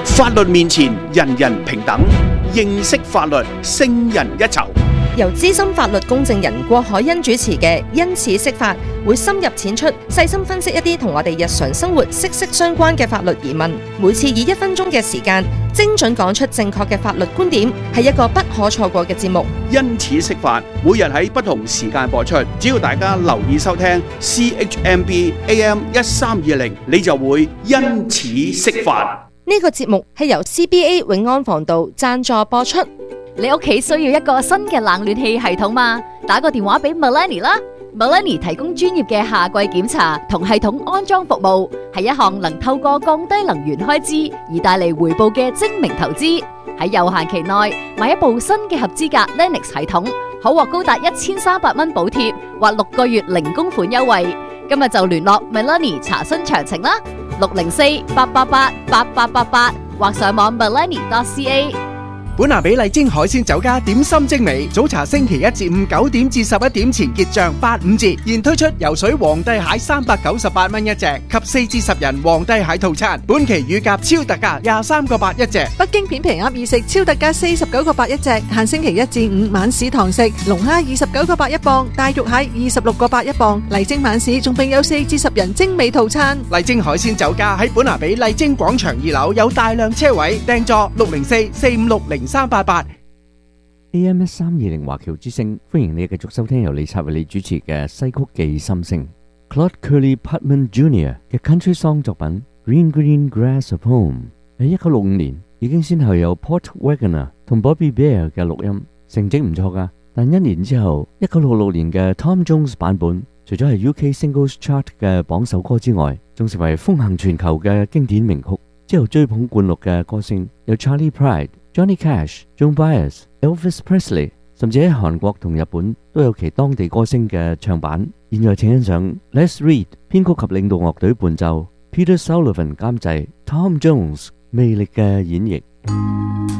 法律面前人人平等，認識法律勝人一籌。 由資深法律公證人郭海欣主持嘅《因此釋法》，會深入淺出，細心分析一啲同我哋日常生活息息相關嘅法律疑問。每次以1分鐘嘅時間，精準講出正確嘅法律觀點，係一個不可錯過嘅節目。 因此釋法，每日喺不同時間播出，只要大家留意收聽 CHMB AM 1320，你就會因此釋法。 呢個節目係由 CBA 永安防盜贊助播出。 你屋企需要一個新嘅冷暖氣系統嘛？打個電話俾 Melanie 啦。Melanie 提供專業嘅夏季檢查同系統安裝服務，係一項能透過降低能源開支而帶嚟回報嘅精明投資。喺有限期內買一部新嘅合資格 Lennox 系統，可獲高達1300蚊補貼或6個月零供款優惠。今日就聯絡 Melanie 查詢詳情啦，604-888-8888或上網 melanie.ca。 本拿比麗晶海鮮酒家點心精美，早茶星期一至五9點至11點前結賬85折，現推出游水皇帝蟹398蚊一隻及4至10人皇帝蟹套餐，本期乳鴿超特價23個8一隻， 北京片皮鴨意食超特價49個8一隻，限星期一至五晚市堂食，龍蝦29個8一磅，大肉蟹26個8一磅，麗晶晚市仲並有4至10人精美套餐。 麗晶海鮮酒家喺本拿比麗晶廣場2樓有大量車位，訂座604-456-0388。 AM 1320華僑之聲，歡迎你繼續收聽由李察為你主持嘅西曲記心聲。Claude Curly Putman Jr. 嘅 Country Song 作品《Green Green Grass of Home》喺1965年已經先後有 Port Wagoner 同 Bobby Bear 嘅錄音，成績唔錯㗎。但1年之後，1966年嘅 Tom Jones 版本，除咗係 UK Singles Chart 嘅榜首歌之外，仲成為風行全球嘅經典名曲。之後追捧冠陸嘅歌星有 Charlie Pride、Johnny Cash、Joan Baez、Elvis Presley， 甚至喺韓國同日本都有其當地歌星嘅唱版。現在請欣賞 Les Reed 編曲及領導樂隊伴奏，Peter Sullivan 監製，Tom Jones 魅力嘅演繹。